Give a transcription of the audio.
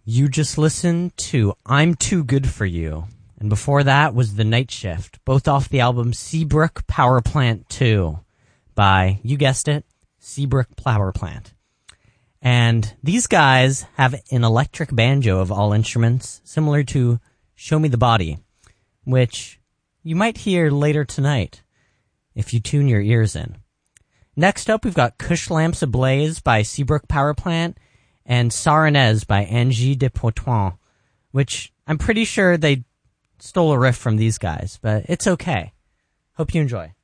You just listened to I'm Too Good For You. And before that was The Night Shift, both off the album Seabrook Power Plant 2 by, you guessed it, Seabrook Power Plant. And these guys have an electric banjo of all instruments, similar to Show Me the Body, which you might hear later tonight if you tune your ears in. Next up, we've got Cush Lamps Ablaze by Seabrook Power Plant and Saranez by Angie de Poitou, which I'm pretty sure they stole a riff from these guys, but it's okay. Hope you enjoy.